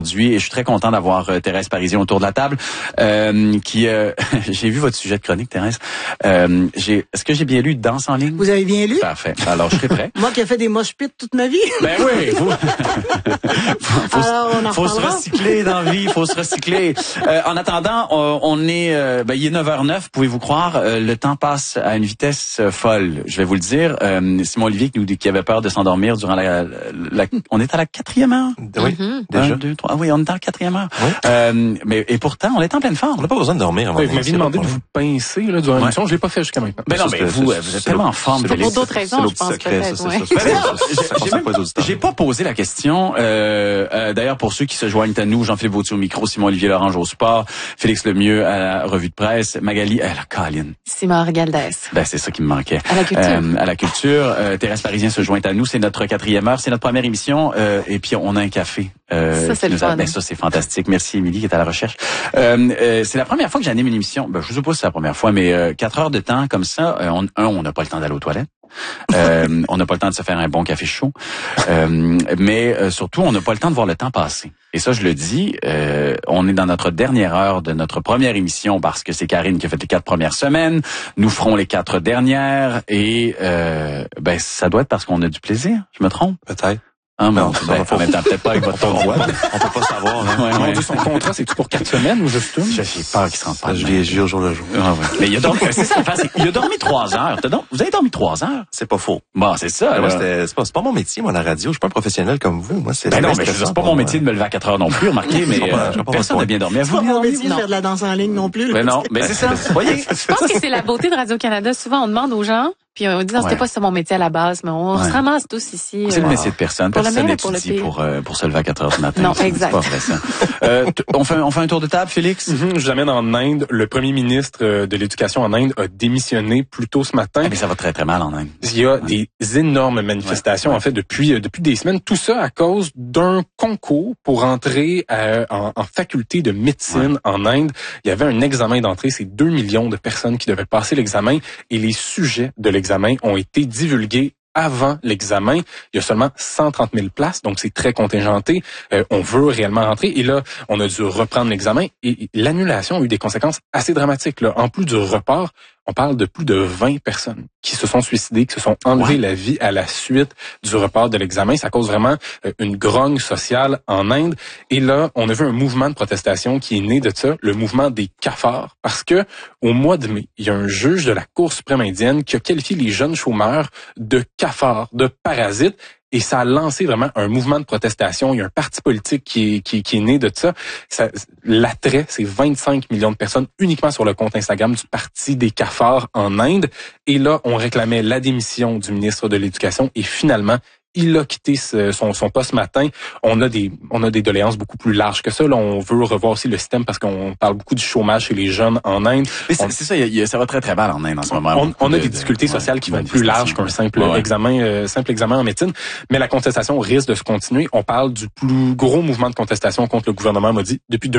Et je suis très content d'avoir Thérèse Parisien autour de la table, qui j'ai vu votre sujet de chronique, Thérèse. Est-ce que j'ai bien lu Danse en ligne? Vous avez bien lu? Parfait. Alors, je serai prêt. Moi qui ai fait des mosh pits toute ma vie. Ben oui, faut se reparlera. recycler dans la vie, faut se recycler. En attendant, il est 9h09, pouvez-vous croire, le temps passe à une vitesse folle, je vais vous le dire. Simon Olivier qui avait peur de s'endormir durant on est à la 4e heure? Oui, déjà. 1, 2, 3. Ah oui, on est à la 4e heure. Oui. Et pourtant, on est en pleine forme. On n'a pas besoin de dormir. Vous m'aviez demandé de vous pincer là, durant l'émission. Je l'ai pas fait jusqu'à maintenant. Ben non, mais vous êtes tellement en forme. Pour d'autres raisons, je pense peut-être. J'ai pas posé la question. D'ailleurs, pour ceux qui se joignent à nous, Jean-Philippe Vautier au micro, Simon-Olivier Lorange au sport, Félix Lemieux à la revue de presse, Magali à la Caroline. Simon Galdès. Ben, c'est ça qui me manquait. À la culture. À la culture. Thérèse Parisien se joint à nous. C'est notre 4e heure. C'est notre première émission. Et puis, on a un café. Ça, c'est le fun. Ben, ça, c'est fantastique. Merci, Émilie, qui est à la recherche. C'est la première fois que j'anime une émission. Ben, je sais pas si c'est la première fois, mais 4 heures de temps comme ça. On n'a pas le temps d'aller aux toilettes. On n'a pas le temps de se faire un bon café chaud. Mais surtout, on n'a pas le temps de voir le temps passer. Et ça, je le dis, on est dans notre dernière heure de notre première émission parce que c'est Karine qui a fait les 4 premières semaines. Nous ferons les 4 dernières et ça doit être parce qu'on a du plaisir. Je me trompe? Peut-être. En même temps, peut-être pas avec votre voix. On peut pas savoir. Hein. Mon Dieu, son contrat, c'est-tu pour 4 semaines ou juste une? J'ai peur qu'il se rende pas. Je l'ai jugé au jour le jour. Mais il a dormi, c'est ça l'affaire, il a dormi 3 heures. Vous avez dormi 3 heures? C'est pas faux. Bon, c'est ça. Moi, c'est pas mon métier, moi, la radio. Je suis pas un professionnel comme vous. Moi, c'est non, mais c'est pas mon métier de me lever à 4 heures non plus, remarquez, mais personne n'a bien dormi. C'est pas mon métier de faire de la danse en ligne non plus. Mais non, mais c'est ça. Voyez? Je pense que c'est la beauté de Radio-Canada. Souvent, on demande aux gens, puis on dit, c'était pas ça mon métier à la base, mais on se ramasse tous ici. C'est le métier de personne. Personne n'étudie pour se lever à 4 heures du matin. Non, exact. C'est pas vrai, ça. On fait un tour de table, Félix? Je vous amène en Inde. Le premier ministre de l'Éducation en Inde a démissionné plus tôt ce matin. Mais ça va très, très mal en Inde. Il y a des énormes manifestations, en fait, depuis des semaines. Tout ça à cause d'un concours pour entrer en faculté de médecine en Inde. Il y avait un examen d'entrée. C'est 2 millions de personnes qui devaient passer l'examen et les sujets de l'examen ont été divulgués avant l'examen. Il y a seulement 130 000 places, donc c'est très contingenté. On veut réellement rentrer. Et là, on a dû reprendre l'examen. Et l'annulation a eu des conséquences assez dramatiques. Là. En plus du report, on parle de plus de 20 personnes qui se sont suicidées, qui se sont enlevées la vie à la suite du report de l'examen. Ça cause vraiment une grogne sociale en Inde. Et là, on a vu un mouvement de protestation qui est né de ça, le mouvement des cafards. Parce que au mois de mai, il y a un juge de la Cour suprême indienne qui a qualifié les jeunes chômeurs de cafards, de parasites. Et ça a lancé vraiment un mouvement de protestation. Il y a un parti politique qui est né de ça. L'attrait, c'est 25 millions de personnes uniquement sur le compte Instagram du Parti des cafards en Inde. Et là, on réclamait la démission du ministre de l'Éducation. Et finalement, il a quitté son poste ce matin. On a des doléances beaucoup plus larges que ça. Là, on veut revoir aussi le système parce qu'on parle beaucoup du chômage chez les jeunes en Inde. Mais c'est ça, ça va très très mal en Inde en ce moment. On a des difficultés sociales qui vont plus larges qu'un simple examen en médecine. Mais la contestation risque de se continuer. On parle du plus gros mouvement de contestation contre le gouvernement, m'a dit, depuis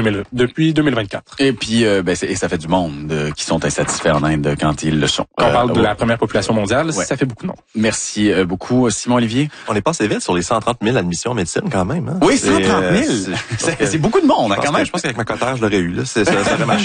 2024. Et puis, et ça fait du monde qui sont insatisfaits en Inde quand ils le sont. Quand on parle de la première population mondiale, ça fait beaucoup de monde. Merci beaucoup, Simon Olivier. On est passé vite sur les 130 000 admissions en médecine quand même. Hein? Oui, 130 000. C'est beaucoup de monde, quand même. Je pense qu'avec ma cotère, je l'aurais eu. Là. Ça aurait marché.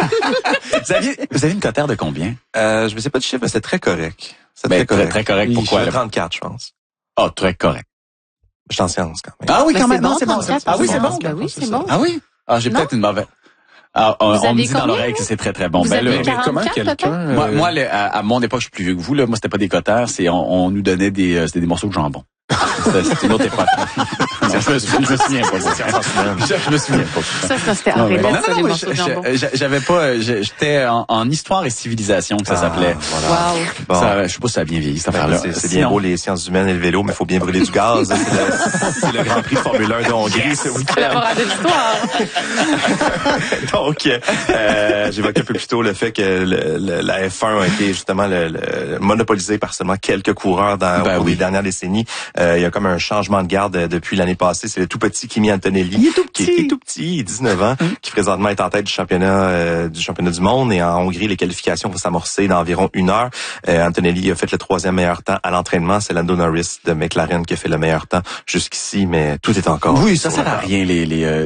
Vous avez une cotère de combien? Je ne sais pas du chiffre, mais c'est très correct. C'est très correct. Très correct. Pourquoi? 34, je pense. Ah, très correct. Je suis en sciences quand même. Ah oui, quand même. Non, c'est bon. Ah oui, c'est bon. Oui, c'est bon. Ah oui? Ah, j'ai peut-être une mauvaise. On me dit dans l'oreille que c'est très très bon. Vous avez 44, comment quelqu'un Moi à mon époque, je suis plus vieux que vous là. Moi, c'était pas des cotères, on nous donnait c'était des morceaux de jambon. C'était une autre époque. Je me souviens pas. Je me souviens pas. Ça c'était horrible. Les morceaux de jambon. J'avais pas. J'étais en histoire et civilisation que ça s'appelait. Voilà. Wow. Bon. Ça, je sais pas si ça a bien vieilli cette affaire-là. C'est bien beau les sciences humaines et le vélo, mais il faut bien brûler du gaz. C'est le Grand Prix Formule 1 de Hongrie ce week-end. Laboratoire de l'histoire. Donc, j'évoquais un peu plus tôt le fait que la F1 a été justement monopolisée par seulement quelques coureurs au cours des dernières décennies. Il y a comme un changement de garde depuis l'année passée. C'est le tout petit Kimi Antonelli. Il est tout petit. Qui est tout petit, il a 19 ans, qui présentement est en tête du championnat du monde. Et en Hongrie, les qualifications vont s'amorcer d'environ 1 heure. Antonelli a fait le 3e meilleur temps à l'entraînement. C'est Lando Norris de McLaren qui a fait le meilleur temps jusqu'ici, mais tout est encore. Oui, ça sert à rien